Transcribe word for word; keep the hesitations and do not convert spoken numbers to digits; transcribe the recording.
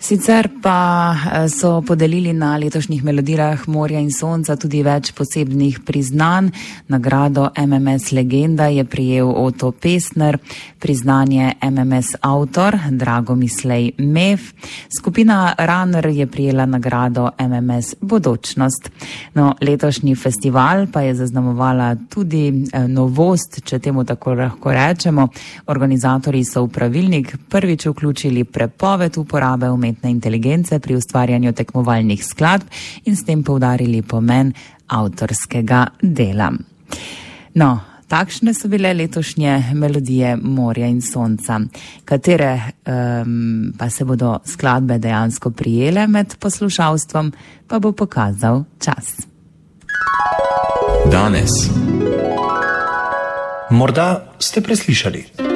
Sicer pa so podelili na letošnjih Melodijah morja in sonca tudi več posebnih priznanj. Nagrado M M S Legenda je prijel Oto Pestner, priznanje M M S Autor Dragomislej Mev. Skupina Runner je prijela nagrado M M S Bodočnost. No, letošnji festival pa je zaznamovala tudi novost, če temu tako lahko rečemo. Organizatorji so v pravilnik prvič vključili prepoved uporabe umetne inteligence pri ustvarjanju tekmovalnih skladb in s tem poudarili pomen avtorskega dela. No, takšne so bile letošnje Melodije morja in sonca. Katere um, pa se bodo skladbe dejansko prijele med poslušalstvom, pa bo pokazal čas. Danes. Morda ste preslišali.